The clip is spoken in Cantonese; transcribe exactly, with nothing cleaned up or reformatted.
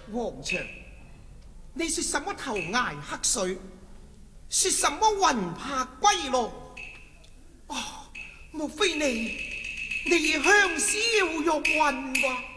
皇上，你說什麼頭崖黑水？說什麼魂魄歸籠？哦，莫非你你已香消玉殞吧？